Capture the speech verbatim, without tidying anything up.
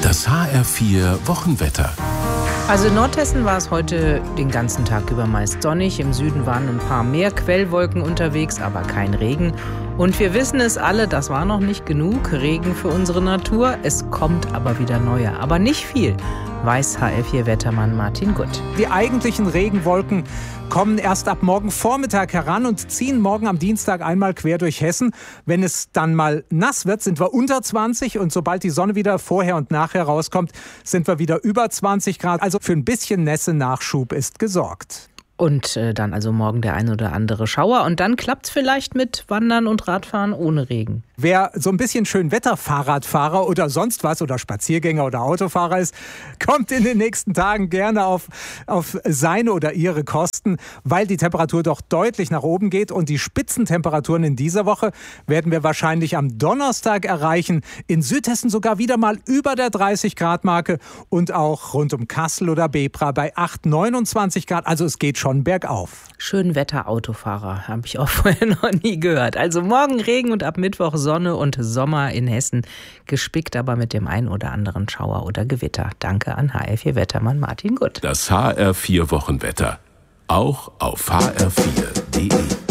Das H R vier Wochenwetter. Also in Nordhessen war es heute den ganzen Tag über meist sonnig. Im Süden waren ein paar mehr Quellwolken unterwegs, aber kein Regen. Und wir wissen es alle, das war noch nicht genug Regen für unsere Natur. Es kommt aber wieder neuer, aber nicht viel, weiß H R vier Wettermann Martin Gutt. Die eigentlichen Regenwolken kommen erst ab morgen Vormittag heran und ziehen morgen am Dienstag einmal quer durch Hessen. Wenn es dann mal nass wird, sind wir unter zwanzig und sobald die Sonne wieder vorher und nachher rauskommt, sind wir wieder über zwanzig Grad. Also für ein bisschen Nässe-Nachschub ist gesorgt. Und äh, dann also morgen der ein oder andere Schauer. Und dann klappt's vielleicht mit Wandern und Radfahren ohne Regen. Wer so ein bisschen Schönwetter-Fahrradfahrer oder sonst was oder Spaziergänger oder Autofahrer ist, kommt in den nächsten Tagen gerne auf, auf seine oder ihre Kosten, weil die Temperatur doch deutlich nach oben geht. Und die Spitzentemperaturen in dieser Woche werden wir wahrscheinlich am Donnerstag erreichen. In Südhessen sogar wieder mal über der dreißig Grad Marke und auch rund um Kassel oder Bebra bei acht, neunundzwanzig Grad. Also es geht schon bergauf. Schönwetter-Autofahrer habe ich auch vorher noch nie gehört. Also morgen Regen und ab Mittwoch Sonne und Sommer in Hessen. Gespickt aber mit dem ein oder anderen Schauer oder Gewitter. Danke an H R vier Wettermann Martin Gutt. Das H R vier Wochenwetter. Auch auf h r vier punkt de.